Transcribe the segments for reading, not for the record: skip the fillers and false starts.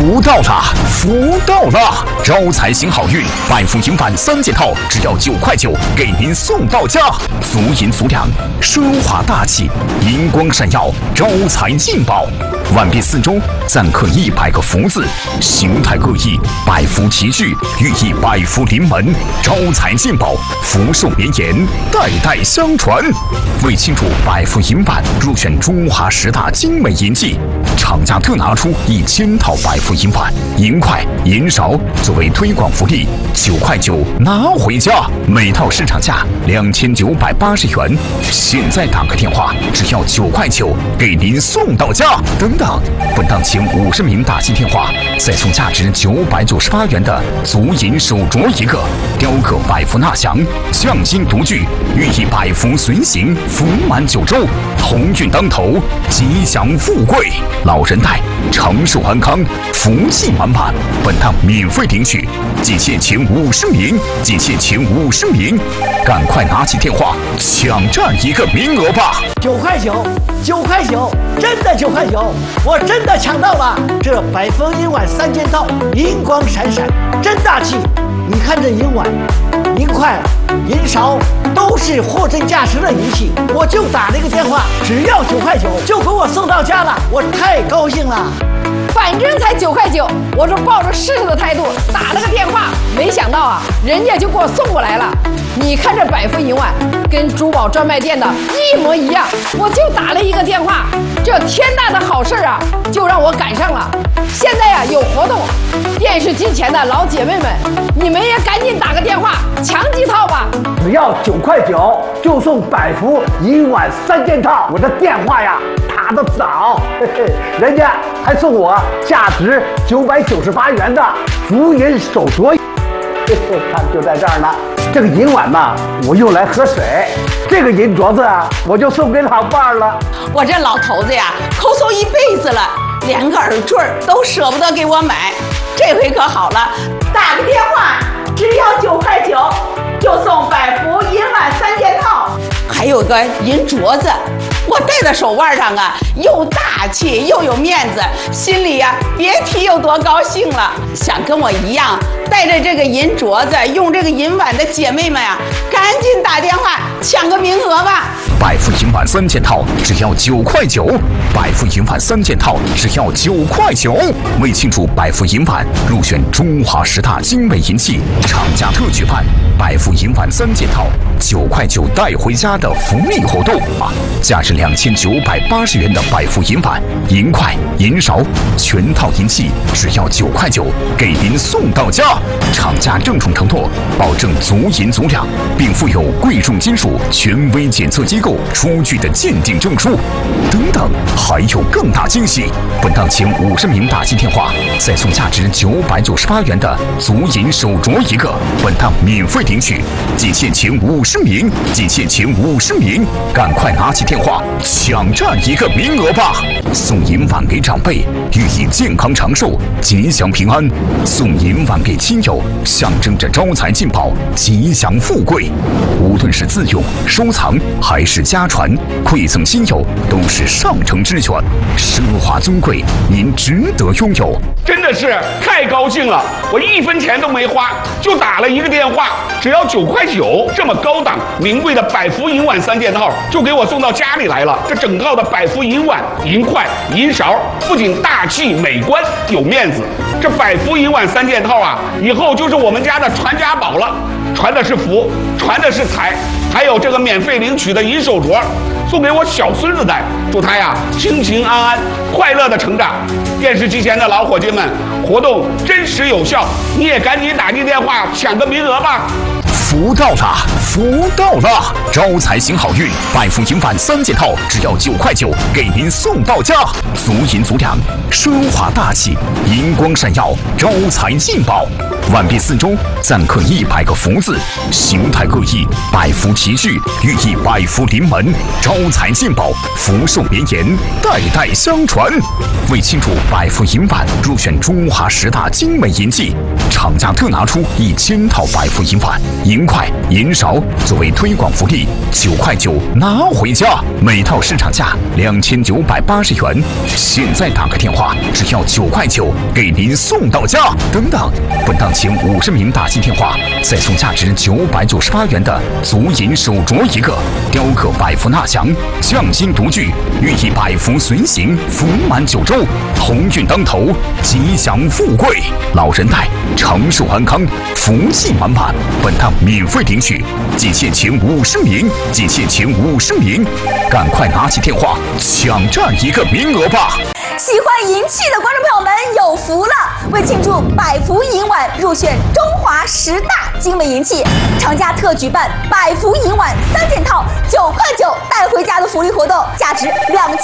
福到了，福到了！招财行好运，百福银碗3件套，只要9块9，给您送到家。足银足两，奢华大气，银光闪耀，招财进宝。碗壁四周錾刻100个福字，形态各异，百福齐聚，寓意百福临门，招财进宝，福寿绵延，代代相传。为庆祝百福银碗入选中华10大精美银器，厂家特拿出1000套百福银碗、银筷、银勺作为推广福利，9块9拿回家，每套市场价2980元。现在打个电话，只要9块9，给您送到家。等等，本档前50名打进电话，再送价值998元的足银手镯1个，雕刻百福纳祥，匠心独具，寓意百福随行，福满9州，鸿运当头，吉祥富贵，老人带，长寿安康，福气满满。本档免费领取，仅限前50名，仅限前50名，赶快拿起电话抢占1个名额吧 ！9块9，9块9，真的9块9，我真的抢到了！这百福银碗3件套，银光闪闪，真大气！你看这银碗、银筷、银勺都是货真价实的银器，我就打了一个电话，只要9块9就给我送到家了，我太高兴了。 反正才9块9，我就抱着试试的态度打了个电话，没想到啊，人家就给我送过来了。你看这百福银碗跟珠宝专卖店的一模一样，我就打了一个电话，这天大的好事啊，就让我赶上了。现在呀有活动，电视机前的老姐妹们，你们也赶紧打个电话抢几套吧。 只要9块9就送百福银碗3件套，我的电话呀打得早，人家还送我价值998元的足银手镯，看就在这儿呢。这个银碗嘛，我用来喝水；这个银镯子啊，我就送给老伴儿了。 我这老头子呀，抠搜一辈子了，连个耳坠都舍不得给我买。这回可好了，打个电话，只要9块9，就送百福银碗3件套，还有个银镯子。我戴在手腕上啊，又大气又有面子，心里呀别提有多高兴了。想跟我一样带着这个银镯子用这个银碗的姐妹们呀，赶紧打电话抢个名额吧。 百福银碗3件套只要9块9，百福银碗3件套只要9块9。为庆祝百福银碗入选中华10大精美银器，厂家特举办百福银碗3件套9块9带回家的福利活动啊！价值2980元的百福银碗、银筷、银勺，全套银器只要9块9，给您送到家。厂家郑重承诺，保证足银足两，并附有贵重金属权威检测机构出具的鉴定证书。等等，还有更大惊喜！本档前50名打进电话，再送价值998元的足银手镯1个。本档免费领取，仅限前50名，仅限前50名，赶快拿起电话抢占1个名额吧！送银碗给长辈，寓意健康长寿、吉祥平安；送银碗给亲友，象征着招财进宝、吉祥富贵。无论是自用、收藏还是家传，馈赠亲友都是上乘之选，奢华尊贵，您值得拥有。 真的是太高兴了！我1分钱都没花，就打了一个电话，只要9块9，这么高档名贵的百福银碗3件套就给我送到家里来了。这整套的百福银碗、银筷、银勺，不仅大气美观有面子，这百福银碗3件套啊，以后就是我们家的传家宝了，传的是福，传的是财，还有这个免费领取的银手镯，送给我小孙子戴，祝他呀平平安安、快乐的成长。电视机前的老伙计们，活动真实有效，你也赶紧打进电话抢个名额吧。 福到了，福到了！招财行好运，百福银碗3件套只要9块9，给您送到家。足银足两，奢华大气，银光闪耀，招财进宝。碗壁四周錾刻100个福字，形态各异，百福齐聚，寓意百福临门，招财进宝，福寿绵延，代代相传。为庆祝百福银碗入选中华10大精美银器，厂家特拿出1000套百福银碗、银银快银少作为推广福利，9块9拿回家，每套市场价2980元，现在打个电话只要9块9，给您送到家。等等，本档前50名打进电话，再送价值998元的足银手镯一个，雕刻百福纳祥，匠心独具，寓意百福随行，福满9州，鸿运当头，吉祥富贵，老人带长寿安康，福气满满。本档免费领取，仅限前50名，仅限前50名，赶快拿起电话抢占一个名额吧！ 喜欢银器的观众朋友们有福了！为庆祝百福银碗入选中华10大精美银器，厂家特举办百福银碗3件套9块9带回家的福利活动，价值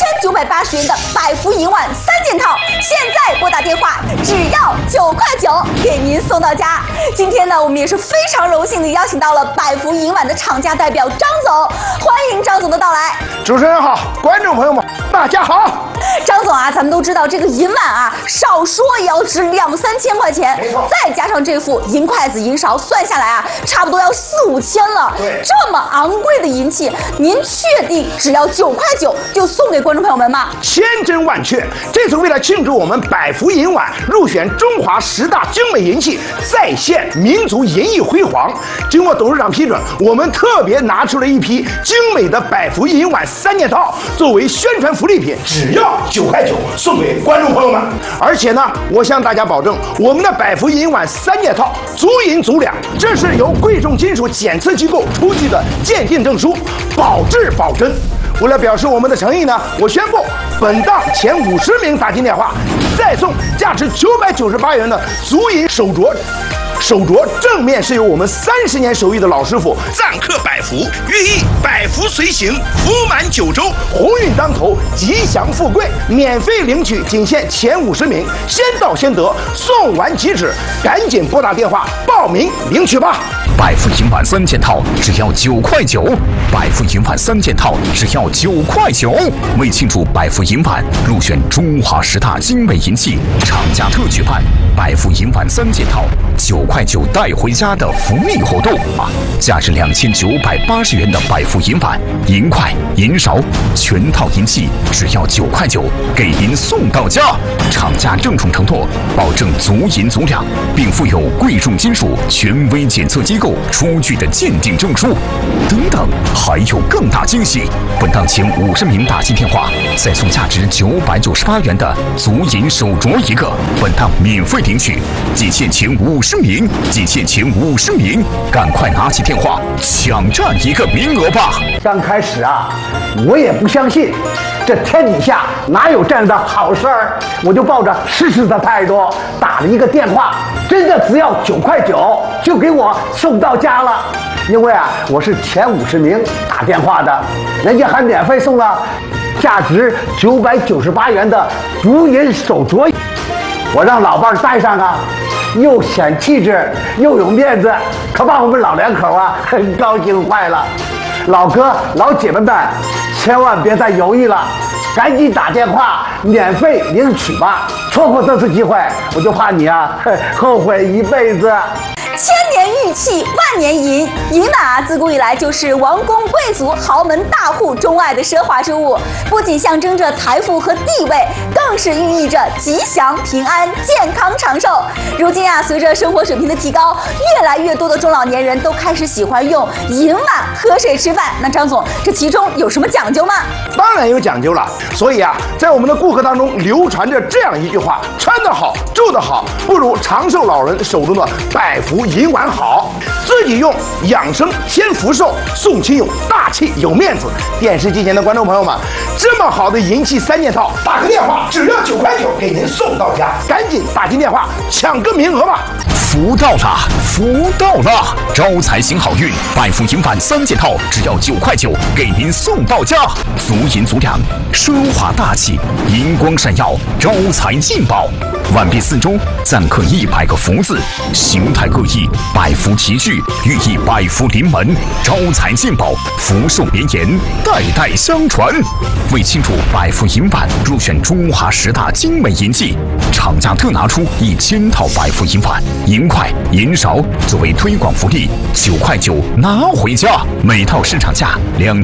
2980元的百福银碗3件套，现在拨打电话只要9块9，给您送到家。今天呢，我们也是非常荣幸的邀请到了百福银碗的厂家代表张总，欢迎张总的到来。 主持人好，观众朋友们大家好。 张总啊，咱们都知道这个银碗啊，少说也要值2、3千块钱，再加上这副银筷子、银勺，算下来啊，差不多要4、5千了。 对， 这么昂贵的银器，您确定只要9块9就送给观众朋友们吗？ 千真万确，这次为了庆祝我们百福银碗入选中华10大精美银器，再现民族银艺辉煌，经过董事长批准，我们特别拿出了一批精美的百福银碗3件套，作为宣传福利品，只要9块9送给观众朋友们。而且呢，我向大家保证，我们的百福银碗3件套足银足两，这是由贵重金属检测机构出具的鉴定证书，保质保真。为了表示我们的诚意呢，我宣布本档前50名打进电话，再送价值998元的足银手镯。手镯正面是由我们30年手艺的老师傅赞刻百福，寓意百福随行，福满9州， 鸿运当头，吉祥富贵。免费领取，仅限前50名，先到先得，送完即止，赶紧拨打电话报名领取吧。 百福银碗3件套只要9块9，百福银碗3件套只要9块9。为庆祝百福银碗入选中华10大精美银器，厂家特举办百福银碗3件套9块9带回家的福利活动啊！价值2980元的百福银碗、银筷、银勺，全套银器只要9块9，给您送到家。厂家郑重承诺，保证足银足两，并附有贵重金属权威检测机构出具的鉴定证书。等等，还有更大惊喜！本档前50名打进电话，再送价值998元的足银手镯一个，本档免费领取，仅限前50名，仅限前50名，赶快拿起电话抢占一个名额吧！ 刚开始啊，我也不相信，这天底下哪有这样的好事儿，我就抱着试试的态度打了一个电话，真的只要9块9就给我送到家了。因为啊，我是前50名打电话的，人家还免费送了价值998元的足银手镯，我让老伴儿戴上啊，又显气质又有面子，可把我们老两口啊很高兴坏了。老哥老姐们们，千万别再犹豫了，赶紧打电话免费领取吧！错过这次机会，我就怕你啊后悔一辈子。 千年玉器，万年银。银碗啊，自古以来就是王公贵族、豪门大户钟爱的奢华之物，不仅象征着财富和地位，更是寓意着吉祥、平安、健康、长寿。如今啊，随着生活水平的提高，越来越多的中老年人都开始喜欢用银碗喝水吃饭。那张总，这其中有什么讲究吗？ 当然有讲究了。所以啊，在我们的顾客当中流传着这样一句话：穿得好，住得好，不如长寿老人手中的百福银碗好。自己用养生添福寿，送亲友大气有面子。电视机前的观众朋友们，这么好的银器3件套，打个电话只要9块9，给您送到家，赶紧打进电话抢个名额吧！ 福到了，福到了！招财行好运，百福银碗3件套只要9块9，给您送到家。足银足两，奢华大气，银光闪耀，招财进宝。 完璧四周，錾刻100个福字，形态各异，百福齐聚，寓意百福临门，招财进宝，福寿绵延，代代相传。为庆祝百福银碗入选中华10大精美银器，厂家特拿出1000套百福银碗、银筷、银勺作为推广福利，9块9拿回家，每套市场价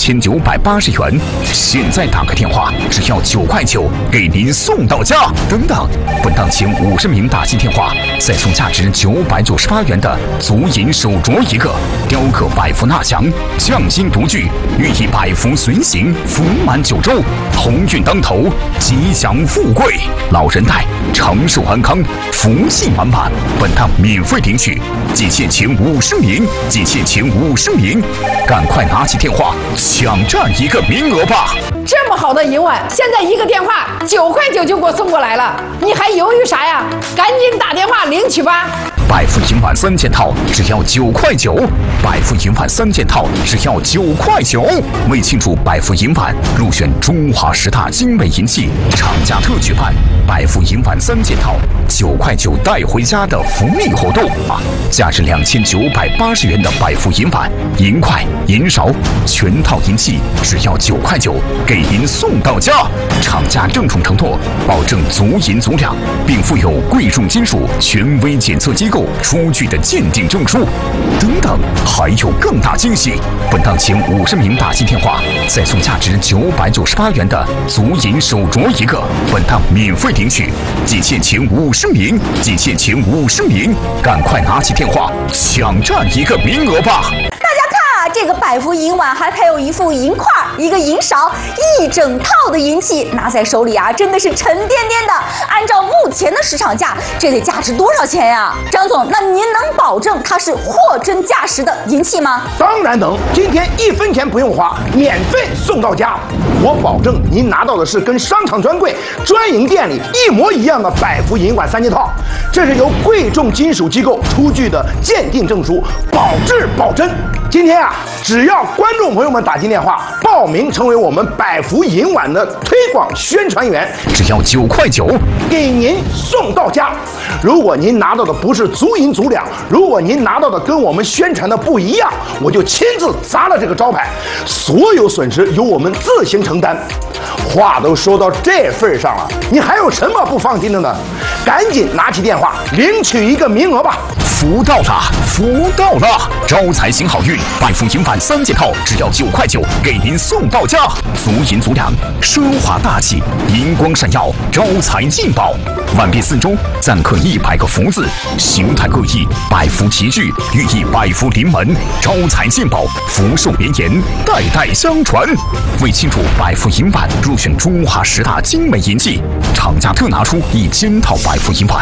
2980元。现在打个电话，只要9块9，给您送到家。等等，本档前50名打进电话，再送价值998元的足银手镯1个，雕刻百福纳祥，匠心独具，寓意百福随行，福满9州，鸿运当头，吉祥富贵，老人带，长寿安康，福气满满。本档免费领取，仅限前50名，仅限前50名，赶快拿起电话抢占一个名额吧！ 这么好的银碗，现在一个电话9块9就给我送过来了，你还犹豫啥呀？赶紧打电话领取吧！ 百福银碗3件套只要9块9，百福银碗3件套只要9块9。为庆祝百福银碗入选中华10大精美银器，厂家特举办百福银碗3件套9块9带回家的福利活动啊！价值2980元的百福银碗、银筷、银勺，全套银器只要9块9，给您送到家。厂家郑重承诺，保证足银足两，并附有贵重金属权威检测机构出具的鉴定证书。等等，还有更大惊喜！本档前50名打进电话，再送价值998元的足银手镯1个，本档免费领取，仅限前50名，仅限前50名，赶快拿起电话抢占一个名额吧！ 大家看啊，这个百福银碗还配有一副银筷、一个银勺，一整套的银器，拿在手里啊，真的是沉甸甸的。按照目前的市场价，这得价值多少钱呀？张总，那您能保证它是货真价实的银器吗？ 当然能，今天1分钱不用花，免费送到家。我保证您拿到的是跟商场专柜、专营店里一模一样的百福银碗3件套，这是由贵重金属机构出具的鉴定证书，保质保真。今天啊，只要观众朋友们打进电话报名成为我们百福银碗的推广宣传员， 只要9块9， 给您送到家。如果您拿到的不是足银足两，如果您拿到的跟我们宣传的不一样，我就亲自砸了这个招牌，所有损失由我们自行承担。话都说到这份上了，你还有什么不放心的呢？赶紧拿起电话领取一个名额吧！ 福到了，福到了！招财行好运，百福银碗3件套只要9块9，给您送到家。足银足两，奢华大气，银光闪耀，招财进宝。完璧四周，錾刻100个福字，形态各异，百福齐聚，寓意百福临门，招财进宝，福寿绵延，代代相传。为庆祝百福银碗入选中华10大精美银器，厂家特拿出1000套百福银碗、